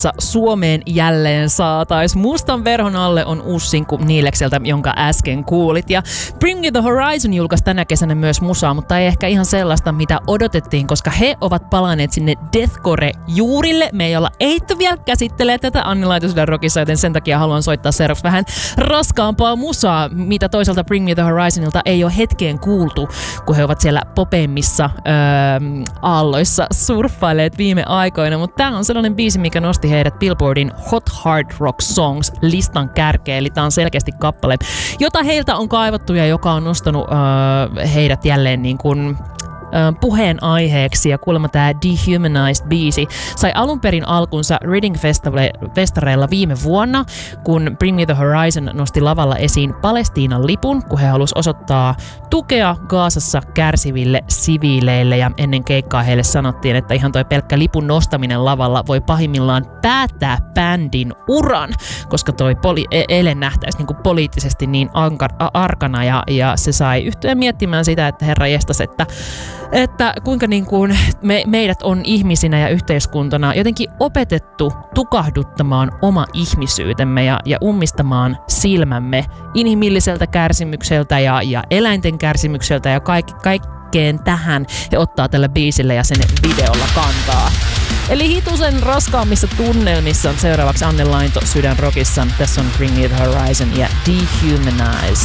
Suomeen jälleen saatais. Mustan verhon alle on uusi sinkku Niilekseltä, jonka äsken kuulit. Ja Bring Me The Horizon julkaisi tänä kesänä myös musaa, mutta ei ehkä ihan sellaista, mitä odotettiin, koska he ovat palanneet sinne deathcore-juurille. Me ei olla ehditty vielä käsittelee tätä Anni Laitosydän rockissa, joten sen takia haluan soittaa seuraavaksi vähän raskaampaa musaa, mitä toisaalta Bring Me The Horizonilta ei ole hetkeen kuultu, kun he ovat siellä popeimmissa aalloissa surffaileet viime aikoina. Mutta tää on sellainen biisi, mikä nosti heidät Billboardin Hot Hard Rock Songs listan kärkeen, eli tää on selkeästi kappale, jota heiltä on kaivattu ja joka on nostanut heidät jälleen niin kuin puheenaiheeksi, ja kuulemma tämä Dehumanized-biisi sai alun perin alkunsa Reading-festareilla viime vuonna, kun Bring Me The Horizon nosti lavalla esiin Palestiinan lipun, kun he halusivat osoittaa tukea Gazassa kärsiville siviileille, ja ennen keikkaa heille sanottiin, että ihan toi pelkkä lipun nostaminen lavalla voi pahimmillaan päättää bändin uran, koska toi ele nähtäisi niin kuin poliittisesti niin arkana, ja se sai yhtyeen miettimään sitä, että herra jestas, että kuinka niin kuin meidät on ihmisinä ja yhteiskuntana jotenkin opetettu tukahduttamaan oma ihmisyytemme ja ummistamaan silmämme inhimilliseltä kärsimykseltä ja eläinten kärsimykseltä ja kaikkeen tähän he ottaa tällä biisillä ja sen videolla kantaa. Eli hitusen raskaammissa tunnelmissa on seuraavaksi Anne Laito Sydän rockissa. Tässä on Bring Me The Horizon ja Dehumanize.